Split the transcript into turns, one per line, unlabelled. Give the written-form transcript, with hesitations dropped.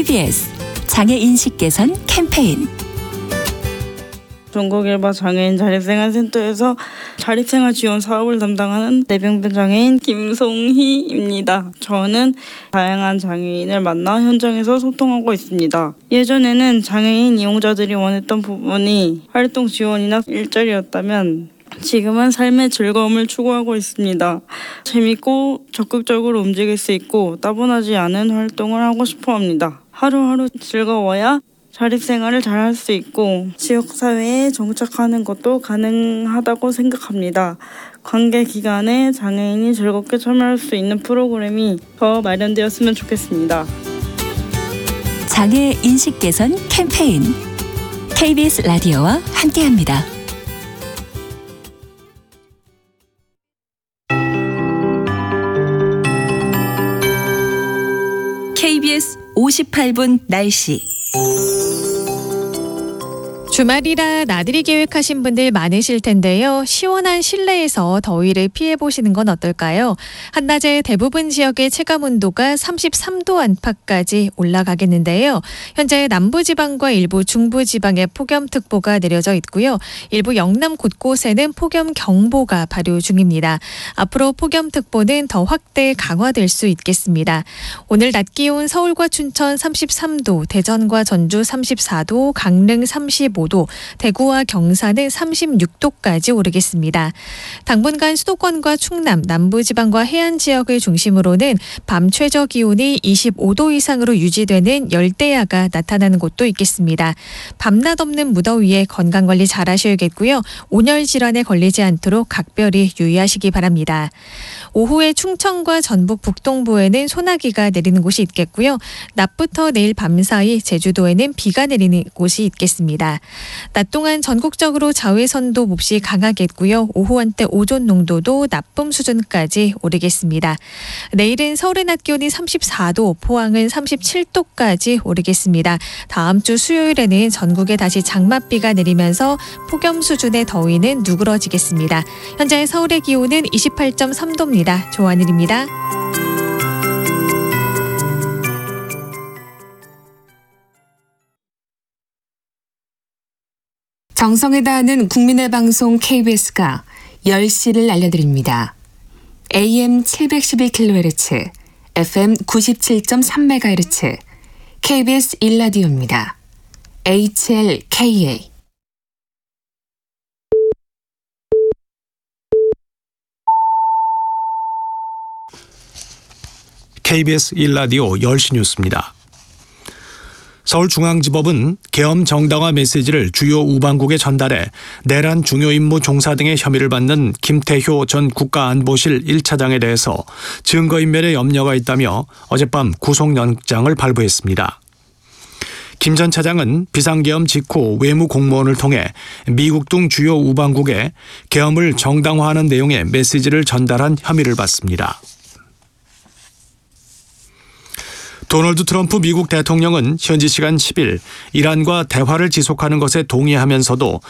KBS 장애인식 개선 캠페인.
전국일바 장애인 자립생활센터에서 자립생활 지원 사업을 담당하는 뇌병변 장애인 김송희입니다. 저는 다양한 장애인을 만나 현장에서 소통하고 있습니다. 예전에는 장애인 이용자들이 원했던 부분이 활동 지원이나 일자리였다면 지금은 삶의 즐거움을 추구하고 있습니다. 재밌고 적극적으로 움직일 수 있고 따분하지 않은 활동을 하고 싶어 합니다. 하루하루 즐거워야 자립생활을 잘할 수 있고 지역사회에 정착하는 것도 가능하다고 생각합니다. 관계 기간에 장애인이 즐겁게 참여할 수 있는 프로그램이 더 마련되었으면 좋겠습니다.
장애인식 개선 캠페인. KBS 라디오와 함께합니다. KBS 58분 날씨.
주말이라 나들이 계획하신 분들 많으실 텐데요. 시원한 실내에서 더위를 피해보시는 건 어떨까요? 한낮에 대부분 지역의 체감온도가 33도 안팎까지 올라가겠는데요. 현재 남부지방과 일부 중부지방에 폭염특보가 내려져 있고요. 일부 영남 곳곳에는 폭염경보가 발효 중입니다. 앞으로 폭염특보는 더 확대 강화될 수 있겠습니다. 오늘 낮 기온 서울과 춘천 33도, 대전과 전주 34도, 강릉 35도, 대구와 경산은 36도까지 오르겠습니다. 당분간 수도권과 충남, 남부지방과 해안 지역을 중심으로는 밤 최저 기온이 25도 이상으로 유지되는 열대야가 나타나는 곳도 있겠습니다. 밤낮 없는 무더위에 건강관리 잘 하셔야겠고요. 온열 질환에 걸리지 않도록 각별히 유의하시기 바랍니다. 오후에 충청과 전북 북동부에는 소나기가 내리는 곳이 있겠고요. 낮부터 내일 밤 사이 제주도에는 비가 내리는 곳이 있겠습니다. 낮 동안 전국적으로 자외선도 몹시 강하겠고요. 오후 한때 오존 농도도 나쁨 수준까지 오르겠습니다. 내일은 서울의 낮 기온이 34도, 포항은 37도까지 오르겠습니다. 다음 주 수요일에는 전국에 다시 장맛비가 내리면서 폭염 수준의 더위는 누그러지겠습니다. 현재 서울의 기온은 28.3도입니다. 조한일입니다.
정성을 다하는 국민의 방송 KBS가 10시를 알려드립니다. AM 711kHz, FM 97.3MHz, KBS 1라디오입니다. HLKA.
KBS 1라디오 10시 뉴스입니다. 서울중앙지법은 계엄 정당화 메시지를 주요 우방국에 전달해 내란 중요 임무 종사 등의 혐의를 받는 김태효 전 국가안보실 1차장에 대해서 증거인멸에 염려가 있다며 어젯밤 구속영장을 발부했습니다. 김 전 차장은 비상계엄 직후 외무 공무원을 통해 미국 등 주요 우방국에 계엄을 정당화하는 내용의 메시지를 전달한 혐의를 받습니다. 도널드 트럼프 미국 대통령은 현지 시간 10일 이란과 대화를 지속하는 것에 동의하면서도